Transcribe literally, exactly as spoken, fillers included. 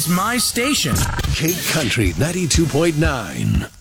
It's my station. Cape Country ninety-two point nine.